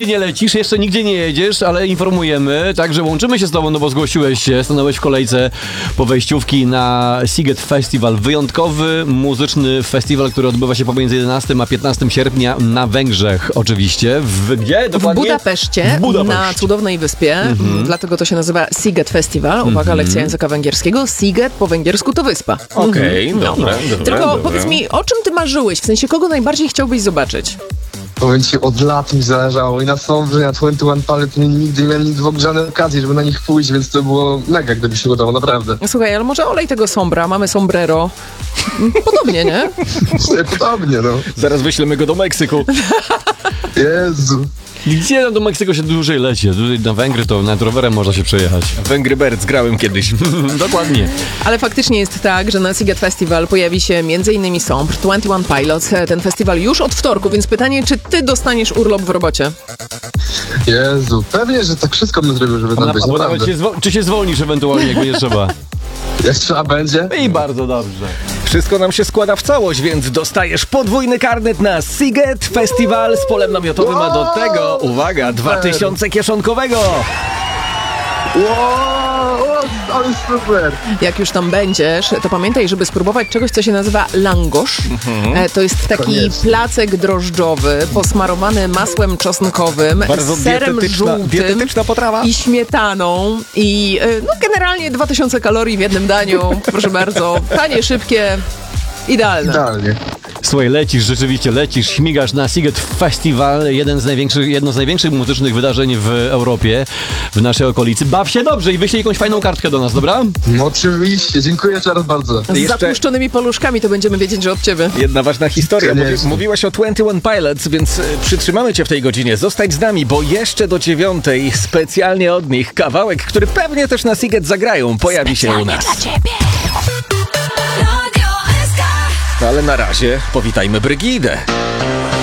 nie lecisz, jeszcze nigdzie nie jedziesz, ale informujemy, także łączymy się z tobą, no bo zgłosiłeś się, stanąłeś w kolejce po wejściówki na Sziget Festival. Wyjątkowy, muzyczny festiwal, który odbywa się pomiędzy 11 a 15 sierpnia na Węgrzech oczywiście. Gdzie? Dokładnie? W Budapeszcie, na cudownej wyspie, dlatego to się nazywa Sziget Festival. Uwaga, lekcja języka węgierskiego. Sziget po węgiersku to wyspa. Okej, dobra. Tylko powiedz mi, o czym ty marzyłeś? W sensie, kogo najbardziej chciałbyś zobaczyć? Powiem ci, od lat mi zależało i na Sombry, na 21 Pilots nigdy nie miałem w ogóle żadnej okazji, żeby na nich pójść, więc to było mega, gdyby się udało, naprawdę. Słuchaj, ale może olej tego Sombra, mamy sombrero. Podobnie, nie? Podobnie, no. Zaraz wyślemy go do Meksyku. Jezu. Gdzie tam do Meksyku się dłużej leci? Na Węgry to nad rowerem można się przejechać. Węgry Birds grałem kiedyś. Dokładnie. Ale faktycznie jest tak, że na Sziget Festival pojawi się m.in. Sombr, 21 Pilots. Ten festiwal już od wtorku, więc pytanie, czy ty dostaniesz urlop w robocie? Jezu, pewnie, że tak wszystko bym zrobił, żeby tam być, naprawdę. Czy się zwolnisz ewentualnie, jak będzie trzeba? Jak trzeba będzie? I bardzo dobrze. Wszystko nam się składa w całość, więc dostajesz podwójny karnet na Sziget Festival z polem namiotowym, a do tego, uwaga, 2000 kieszonkowego. Wow, ale super. Jak już tam będziesz, to pamiętaj, żeby spróbować czegoś, co się nazywa langosz. To jest taki placek drożdżowy, posmarowany masłem czosnkowym, Bardzo z serem żółtym dietetyczna potrawa. i śmietaną. I no, generalnie 2000 kalorii w jednym daniu. Proszę bardzo, tanie, szybkie, idealne. Idealnie. Słuchaj, rzeczywiście lecisz, śmigasz na Sziget Festival, jedno z największych muzycznych wydarzeń w Europie, w naszej okolicy. Baw się dobrze i wyślij jakąś fajną kartkę do nas, dobra? No oczywiście, dziękuję jeszcze raz bardzo. Z zatłuszczonymi paluszkami to będziemy wiedzieć, że od ciebie. Jedna ważna historia. Mówiłaś o 21 Pilots, więc przytrzymamy cię w tej godzinie. Zostać z nami, bo jeszcze do 9 specjalnie od nich kawałek, który pewnie też na Sziget zagrają, pojawi się u nas. Dla ciebie. Ale na razie powitajmy Brygidę.